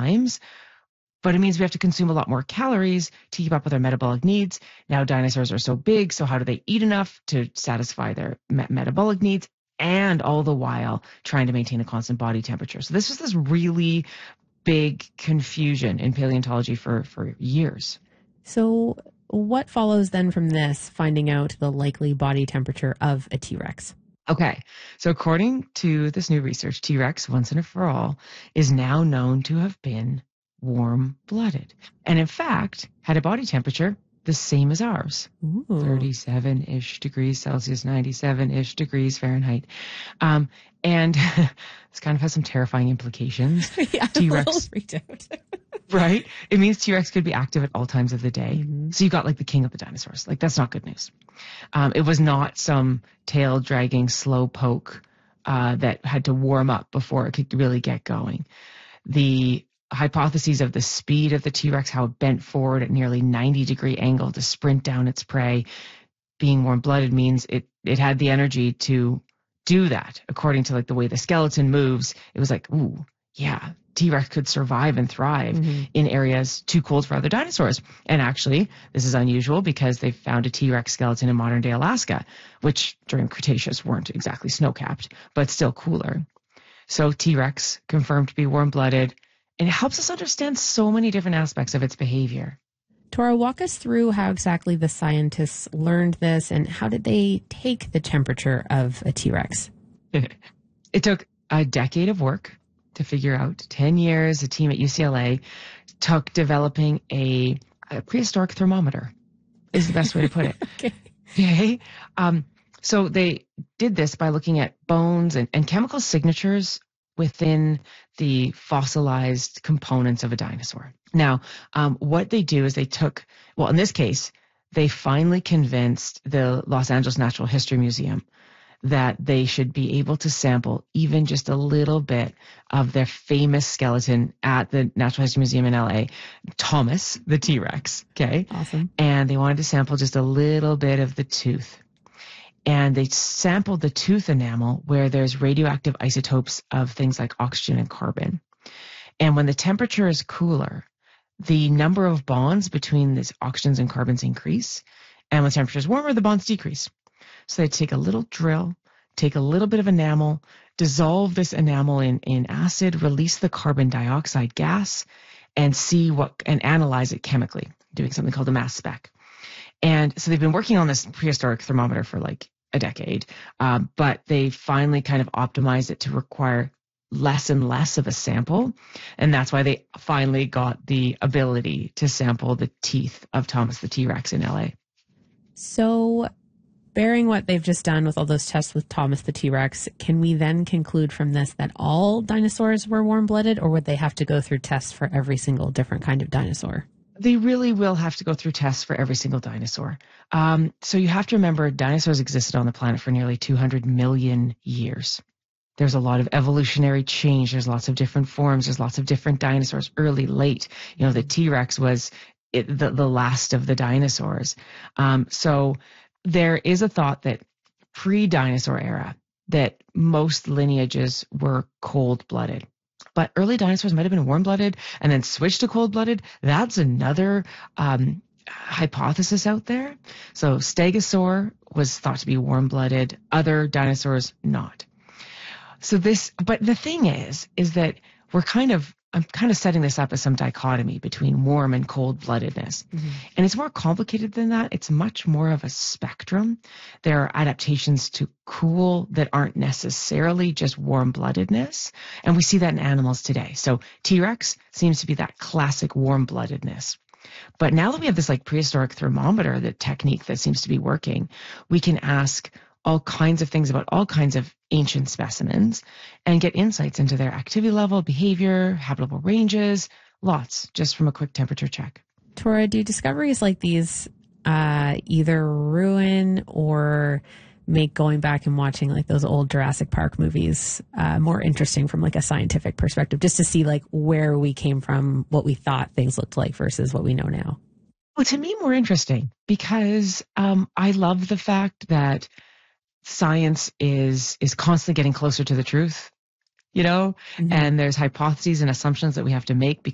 times, but it means we have to consume a lot more calories to keep up with our metabolic needs. Now dinosaurs are so big, so how do they eat enough to satisfy their metabolic needs, and all the while trying to maintain a constant body temperature? So this was this really big confusion in paleontology for years. So what follows then from this, finding out the likely body temperature of a T-Rex? Okay, so according to this new research, T-Rex, once and for all, is now known to have been warm-blooded, and in fact had a body temperature the same as ours. 37-ish degrees Celsius, 97-ish degrees Fahrenheit. And this kind of has some terrifying implications. Yeah, T-Rex, I'm a little freaked out. right? It means T-Rex could be active at all times of the day. Mm-hmm. So you got like the king of the dinosaurs. Like, that's not good news. It was not some tail-dragging slow poke that had to warm up before it could really get going. The hypotheses of the speed of the T-Rex, how it bent forward at nearly 90-degree angle to sprint down its prey, being warm-blooded means it had the energy to do that. According to like the way the skeleton moves, it was like, ooh, yeah, T-Rex could survive and thrive in areas too cold for other dinosaurs. And actually, this is unusual because they found a T-Rex skeleton in modern-day Alaska, which during Cretaceous weren't exactly snow-capped, but still cooler. So T-Rex confirmed to be warm-blooded, and it helps us understand so many different aspects of its behavior. Tora, walk us through how exactly the scientists learned this, and how did they take the temperature of a T-Rex? It took a decade of work to figure out. 10 years, a team at UCLA took developing a prehistoric thermometer, is the best way to put it. Okay. So they did this by looking at bones and chemical signatures within the fossilized components of a dinosaur. Now, what they do is they took, well, in this case, they finally convinced the Los Angeles Natural History Museum that they should be able to sample even just a little bit of their famous skeleton at the Natural History Museum in LA, Thomas the T-Rex, okay? Awesome. And they wanted to sample just a little bit of the tooth. And they sampled the tooth enamel where there's radioactive isotopes of things like oxygen and carbon. And when the temperature is cooler, the number of bonds between these oxygens and carbons increase. And when the temperature is warmer, the bonds decrease. So they take a little drill, take a little bit of enamel, dissolve this enamel in acid, release the carbon dioxide gas, and and analyze it chemically, doing something called a mass spec. And so they've been working on this prehistoric thermometer for like a decade, but they finally kind of optimized it to require less and less of a sample. And that's why they finally got the ability to sample the teeth of Thomas the T-Rex in LA. So, bearing what they've just done with all those tests with Thomas the T-Rex, can we then conclude from this that all dinosaurs were warm-blooded, or would they have to go through tests for every single different kind of dinosaur? They really will have to go through tests for every single dinosaur. So you have to remember, dinosaurs existed on the planet for nearly 200 million years. There's a lot of evolutionary change. There's lots of different forms. There's lots of different dinosaurs, early, late. You know, the T-Rex was the last of the dinosaurs. So there is a thought that pre-dinosaur era, that most lineages were cold-blooded. But early dinosaurs might have been warm-blooded and then switched to cold-blooded. That's another hypothesis out there. So Stegosaur was thought to be warm-blooded, other dinosaurs not. But the thing is that I'm kind of setting this up as some dichotomy between warm and cold-bloodedness. Mm-hmm. And it's more complicated than that. It's much more of a spectrum. There are adaptations to cool that aren't necessarily just warm-bloodedness. And we see that in animals today. So T-Rex seems to be that classic warm-bloodedness. But now that we have this like prehistoric thermometer, the technique that seems to be working, we can ask all kinds of things about all kinds of ancient specimens and get insights into their activity level, behavior, habitable ranges, lots, just from a quick temperature check. Tora, do discoveries like these either ruin or make going back and watching like those old Jurassic Park movies more interesting from like a scientific perspective, just to see like where we came from, what we thought things looked like versus what we know now? Well, to me, more interesting because I love the fact that science is constantly getting closer to the truth, you know, and there's hypotheses and assumptions that we have to make